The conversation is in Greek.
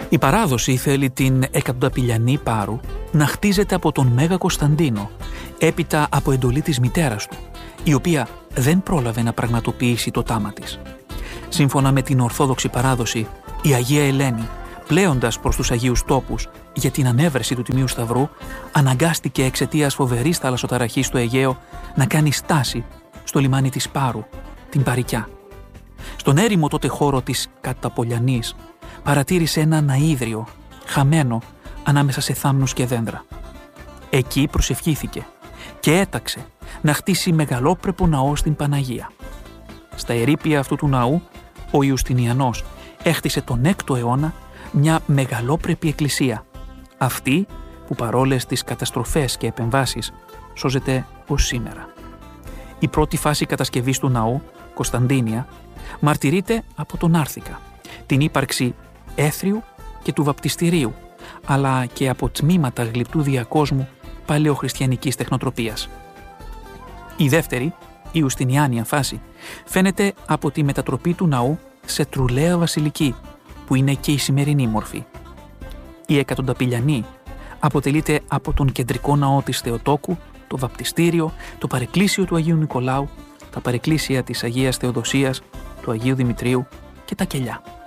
Η παράδοση θέλει την εκατονταπηλιανή Πάρου να χτίζεται από τον Μέγα Κωνσταντίνο, έπειτα από εντολή της μητέρας του, η οποία δεν πρόλαβε να πραγματοποιήσει το τάμα της. Σύμφωνα με την Ορθόδοξη παράδοση, η Αγία Ελένη, πλέοντας προς τους Αγίους Τόπους για την ανέβρεση του Τιμίου Σταυρού, αναγκάστηκε εξαιτίας φοβερής θαλασσοταραχής στο Αιγαίο να κάνει στάση στο λιμάνι της Πάρου, την Παρικιά. Στον έρημο τότε χώρο της Καταπολιανής παρατήρησε ένα ναΐδριο, χαμένο ανάμεσα σε θάμνους και δέντρα. Εκεί προσευχήθηκε και έταξε να χτίσει μεγαλόπρεπο ναό στην Παναγία. Στα ερείπια αυτού του ναού, ο Ιουστινιανός έχτισε τον 6ο αιώνα μια μεγαλόπρεπη εκκλησία, αυτή που παρόλες τις καταστροφές και επεμβάσεις σώζεται ως σήμερα. Η πρώτη φάση κατασκευής του ναού, Κωνσταντίνια, μαρτυρείται από τον Άρθικα, την ύπαρξη έθριου και του βαπτιστηρίου, αλλά και από τμήματα γλυπτού διακόσμου παλαιοχριστιανικής τεχνοτροπίας. Η δεύτερη, η Ιουστινιάνια φάση, φαίνεται από τη μετατροπή του ναού σε τρουλαία βασιλική, που είναι και η σημερινή μορφή. Η εκατονταπηλιανή αποτελείται από τον κεντρικό ναό της Θεοτόκου, το βαπτιστήριο, το παρεκκλήσιο του Αγίου Νικολάου, τα παρεκκλήσια της Αγίας Θεοδοσίας, του Αγίου Δημητρίου και τα κελιά.